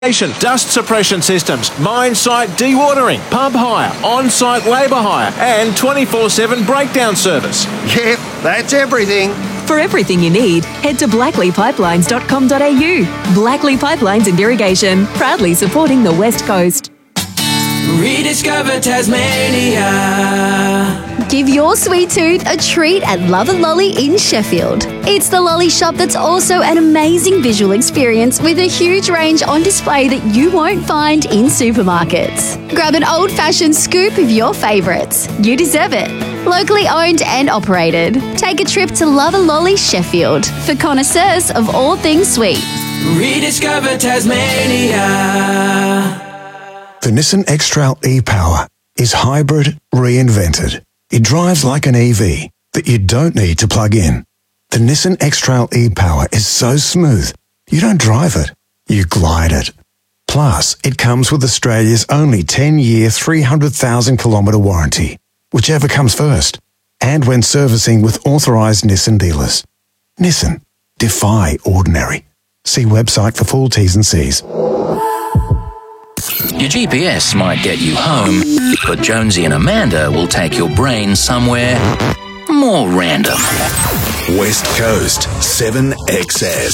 dust suppression systems, mine site dewatering, pub hire, on-site labour hire, and 24/7 breakdown service. Yep, that's everything. For everything you need, head to blackleypipelines.com.au. Blackley Pipelines and Irrigation, proudly supporting the West Coast. Rediscover Tasmania. Give your sweet tooth a treat at Love and Lolly in Sheffield. It's the lolly shop that's also an amazing visual experience with a huge range on display that you won't find in supermarkets. Grab an old-fashioned scoop of your favourites. You deserve it. Locally owned and operated. Take a trip to Love and Lolly Sheffield for connoisseurs of all things sweet. Rediscover Tasmania. The Nissan X-Trail e-Power is hybrid reinvented. It drives like an EV that you don't need to plug in. The Nissan X-Trail e-Power is so smooth, you don't drive it, you glide it. Plus, it comes with Australia's only 10-year, 300,000-kilometre warranty, whichever comes first, and when servicing with authorised Nissan dealers. Nissan. Defy ordinary. See website for full T's and C's. Your GPS might get you home, but Jonesy and Amanda will take your brain somewhere more random. West Coast 7XS.